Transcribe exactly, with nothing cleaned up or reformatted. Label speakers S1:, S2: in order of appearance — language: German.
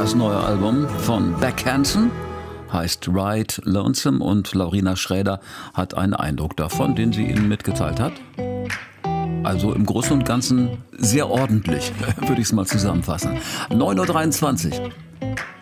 S1: Das neue Album von Beck Hansen heißt Ride Lonesome und Laurina Schräder hat einen Eindruck davon, den sie Ihnen mitgeteilt hat. Also im Großen und Ganzen sehr ordentlich, würde ich es mal zusammenfassen. neun Uhr dreiundzwanzig.